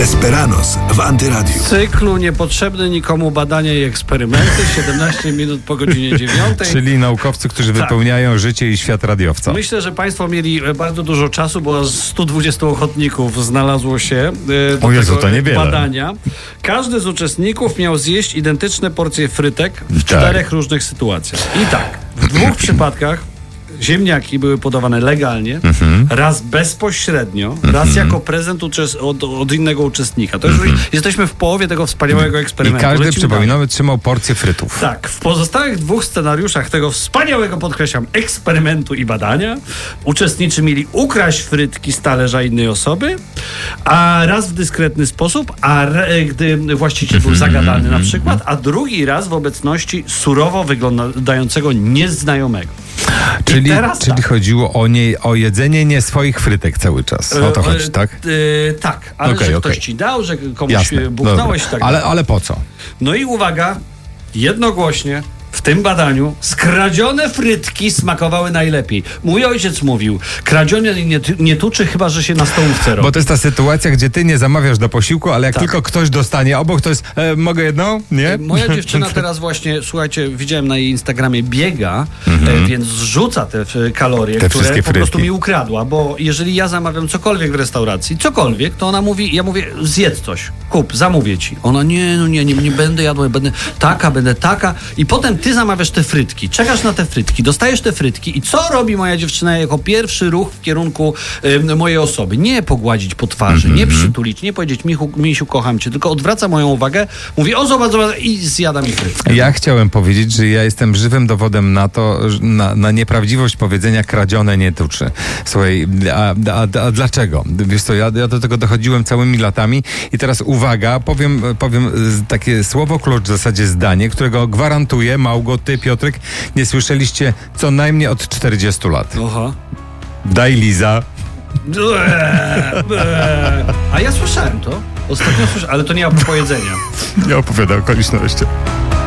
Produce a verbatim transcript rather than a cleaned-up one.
Esperanos w Antyradiu. W cyklu niepotrzebne nikomu badania i eksperymenty, siedemnaście minut po godzinie dziewiątej. Czyli naukowcy, którzy tak. wypełniają życie i świat radiowca. Myślę, że Państwo mieli bardzo dużo czasu, bo stu dwudziestu ochotników znalazło się do o Jezu, tego to niewiele. badania. Każdy z uczestników miał zjeść identyczne porcje frytek w tak. czterech różnych sytuacjach. I tak, w dwóch przypadkach ziemniaki były podawane legalnie, mm-hmm. raz bezpośrednio, mm-hmm. raz jako prezent uczes- od, od innego uczestnika. To już mm-hmm. jesteśmy w połowie tego wspaniałego eksperymentu. I każdy, Lecimy przypominamy, dalej. trzymał porcję frytów. Tak, w pozostałych dwóch scenariuszach tego wspaniałego, podkreślam, eksperymentu i badania uczestnicy mieli ukraść frytki z talerza innej osoby, a raz w dyskretny sposób, a re- gdy właściciel był zagadany na przykład, a drugi raz w obecności surowo wyglądającego nieznajomego. Czyli, czyli tak. chodziło o, nie, o jedzenie nie swoich frytek cały czas. O to chodzi, tak? E, e, tak, ale okay, że okay. ktoś ci dał, że komuś Jasne, buchnąłeś i tak ale, ale po co? No i uwaga, jednogłośnie w tym badaniu skradzione frytki smakowały najlepiej. Mój ojciec mówił, kradzione nie, nie tuczy, chyba że się na stołówce robi. Bo to jest ta sytuacja, gdzie ty nie zamawiasz do posiłku, ale jak tak. tylko ktoś dostanie obok, to jest, e, mogę jedną? Nie? Moja dziewczyna teraz właśnie, słuchajcie, widziałem na jej Instagramie, biega, mm-hmm. e, więc zrzuca te kalorie, te które po frytki. prostu mi ukradła, bo jeżeli ja zamawiam cokolwiek w restauracji, cokolwiek, to ona mówi, ja mówię, zjedz coś, kup, zamówię ci. Ona, nie, no nie, nie, nie będę jadła, będę taka, będę taka i potem ty zamawiasz te frytki, czekasz na te frytki, dostajesz te frytki i co robi moja dziewczyna jako pierwszy ruch w kierunku y, mojej osoby? Nie pogładzić po twarzy, mm-hmm. nie przytulić, nie powiedzieć Michu, Misiu, kocham cię, tylko odwraca moją uwagę, mówi o zobacz, zobacz i zjada mi frytkę. Ja chciałem powiedzieć, że ja jestem żywym dowodem na to, na, na nieprawdziwość powiedzenia kradzione nie tuczy. Słuchaj, a, a, a dlaczego? Wiesz co, ja, ja do tego dochodziłem całymi latami i teraz uwaga, powiem, powiem takie słowo klucz w zasadzie zdanie, którego gwarantuję, Małgoty, Piotrek, nie słyszeliście co najmniej od czterdziestu lat. Aha. Daj Liza. A ja słyszałem to. Ostatnio słyszałem, ale to nie a propos jedzenia. Nie opowiada okoliczności.